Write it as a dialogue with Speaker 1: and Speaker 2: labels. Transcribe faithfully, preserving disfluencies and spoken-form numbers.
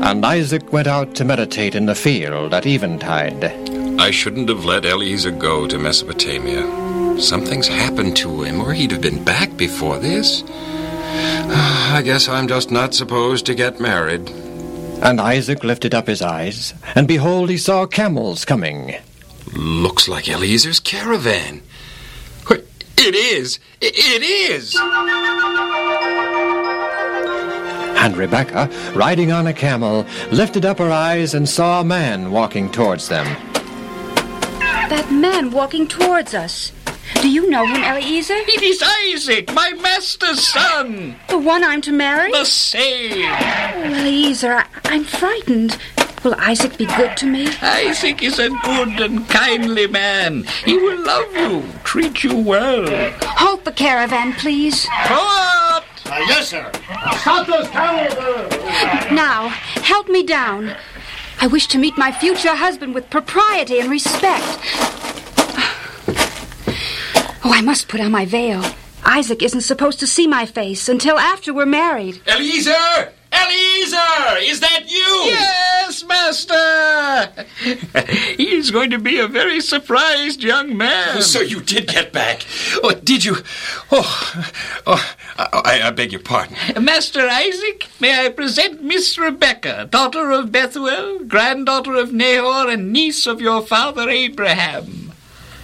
Speaker 1: And Isaac went out to meditate in the field at eventide.
Speaker 2: I shouldn't have let Eliezer go to Mesopotamia. Something's happened to him, or he'd have been back before this. I guess I'm just not supposed to get married.
Speaker 1: And Isaac lifted up his eyes, and behold, he saw camels coming.
Speaker 2: Looks like Eliezer's caravan. It is! It is!
Speaker 1: And Rebekah, riding on a camel, lifted up her eyes and saw a man walking towards them.
Speaker 3: That man walking towards us. Do you know him, Eliezer?
Speaker 4: It is Isaac, my master's son.
Speaker 3: The one I'm to marry?
Speaker 4: The same.
Speaker 3: Oh, Eliezer, I, I'm frightened. Will Isaac be good to me?
Speaker 4: Isaac is a good and kindly man. He will love you, treat you well.
Speaker 3: Halt the caravan, please.
Speaker 4: Halt!
Speaker 5: Uh, yes, sir. Stop those camels!
Speaker 3: Now, help me down. I wish to meet my future husband with propriety and respect. Oh, I must put on my veil. Isaac isn't supposed to see my face until after we're married.
Speaker 2: Eliezer! Eliezer! Is that you?
Speaker 4: Yes, master! He is going to be a very surprised young man.
Speaker 2: Oh, so you did get back. Oh, did you? Oh, oh I, I beg your pardon.
Speaker 4: Master Isaac, may I present Miss Rebekah, daughter of Bethuel, granddaughter of Nahor, and niece of your father Abraham.